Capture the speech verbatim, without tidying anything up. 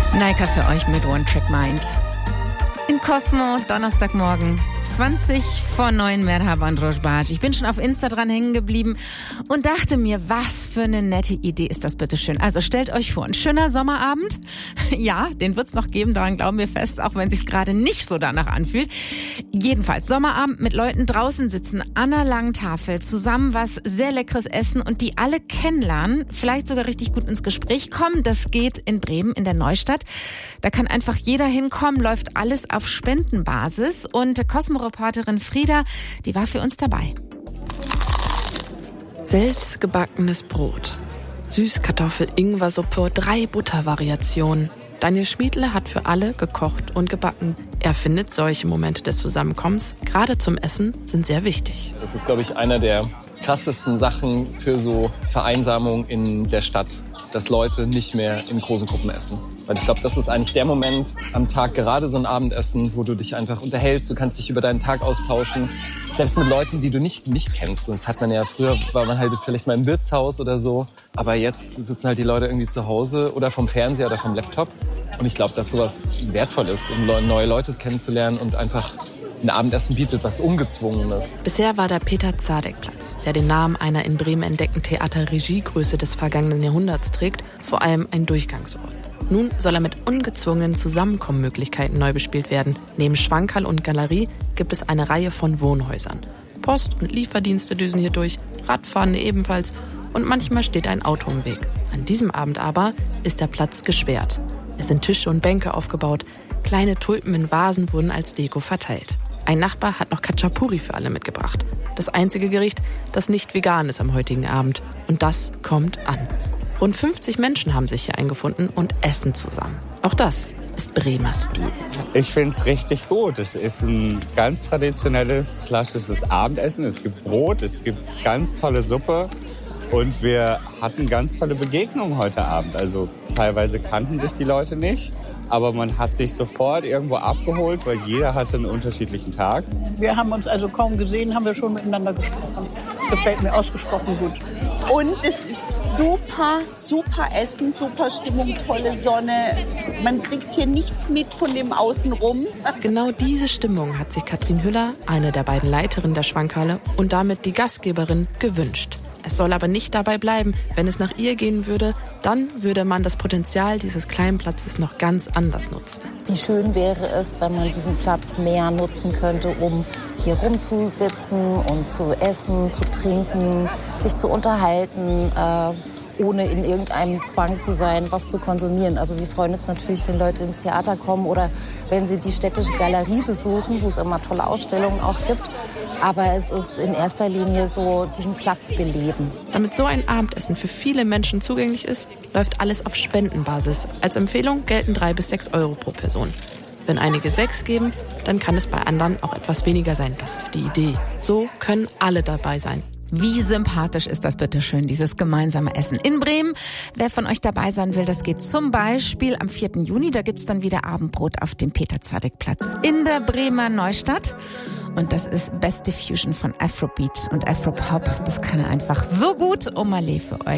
Naika für euch mit One Track Mind. In Cosmo, Donnerstagmorgen, zwanzig vor neun, Merhaba und Rojbaj. Ich bin schon auf Insta dran hängen geblieben und dachte mir, was für eine nette Idee ist das bitteschön. Also stellt euch vor, ein schöner Sommerabend. Ja, den wird's noch geben, daran glauben wir fest, auch wenn sich's gerade nicht so danach anfühlt. Jedenfalls Sommerabend mit Leuten draußen sitzen, an einer langen Tafel, zusammen was sehr Leckeres essen und die alle kennenlernen, vielleicht sogar richtig gut ins Gespräch kommen. Das geht in Bremen, in der Neustadt. Da kann einfach jeder hinkommen, läuft alles auf Spendenbasis und Cosmo-Reporterin Frieda, die war für uns dabei. Selbstgebackenes Brot, Süßkartoffel-Ingwer-Suppe, drei Buttervariationen. Daniel Schmiedle hat für alle gekocht und gebacken. Er findet, solche Momente des Zusammenkommens, gerade zum Essen, sind sehr wichtig. Das ist, glaube ich, einer der krassesten Sachen für so Vereinsamung in der Stadt, dass Leute nicht mehr in großen Gruppen essen. Weil ich glaube, das ist eigentlich der Moment am Tag, gerade so ein Abendessen, wo du dich einfach unterhältst, du kannst dich über deinen Tag austauschen, selbst mit Leuten, die du nicht, nicht kennst. Das hat man ja früher, war man halt vielleicht mal im Wirtshaus oder so, aber jetzt sitzen halt die Leute irgendwie zu Hause oder vom Fernseher oder vom Laptop. Und ich glaube, dass sowas wertvoll ist, um neue Leute kennenzulernen und einfach ein Abendessen bietet, was Ungezwungenes. Bisher war der Peter-Zadek-Platz, der den Namen einer in Bremen entdeckten Theater-Regiegröße des vergangenen Jahrhunderts trägt, vor allem ein Durchgangsort. Nun soll er mit ungezwungenen Zusammenkommenmöglichkeiten neu bespielt werden. Neben Schwankerl und Galerie gibt es eine Reihe von Wohnhäusern. Post- und Lieferdienste düsen hier durch, Radfahrende ebenfalls und manchmal steht ein Auto im Weg. An diesem Abend aber ist der Platz gesperrt. Es sind Tische und Bänke aufgebaut, kleine Tulpen in Vasen wurden als Deko verteilt. Ein Nachbar hat noch Khachapuri für alle mitgebracht. Das einzige Gericht, das nicht vegan ist am heutigen Abend. Und das kommt an. Rund fünfzig Menschen haben sich hier eingefunden und essen zusammen. Auch das ist Bremer Stil. Ich finde es richtig gut. Es ist ein ganz traditionelles, klassisches Abendessen. Es gibt Brot, es gibt ganz tolle Suppe. Und wir hatten ganz tolle Begegnungen heute Abend. Also teilweise kannten sich die Leute nicht, aber man hat sich sofort irgendwo abgeholt, weil jeder hatte einen unterschiedlichen Tag. Wir haben uns also kaum gesehen, haben wir schon miteinander gesprochen. Das gefällt mir ausgesprochen gut. Und es ist super, super Essen, super Stimmung, tolle Sonne. Man kriegt hier nichts mit von dem Außenrum. Genau diese Stimmung hat sich Katrin Hüller, eine der beiden Leiterinnen der Schwankhalle und damit die Gastgeberin, gewünscht. Es soll aber nicht dabei bleiben. Wenn es nach ihr gehen würde, dann würde man das Potenzial dieses kleinen Platzes noch ganz anders nutzen. Wie schön wäre es, wenn man diesen Platz mehr nutzen könnte, um hier rumzusitzen und zu essen, zu trinken, sich zu unterhalten, äh, ohne in irgendeinem Zwang zu sein, was zu konsumieren. Also wir freuen uns natürlich, wenn Leute ins Theater kommen oder wenn sie die städtische Galerie besuchen, wo es immer tolle Ausstellungen auch gibt. Aber es ist in erster Linie so, diesen Platz beleben. Damit so ein Abendessen für viele Menschen zugänglich ist, läuft alles auf Spendenbasis. Als Empfehlung gelten drei bis sechs Euro pro Person. Wenn einige sechs geben, dann kann es bei anderen auch etwas weniger sein. Das ist die Idee. So können alle dabei sein. Wie sympathisch ist das bitteschön, dieses gemeinsame Essen in Bremen. Wer von euch dabei sein will, das geht zum Beispiel am vierten Juni. Da gibt's dann wieder Abendbrot auf dem Peter-Zadek-Platz in der Bremer Neustadt. Und das ist beste Fusion von Afrobeat und Afropop. Das kann er einfach so gut. Oma Lee für euch.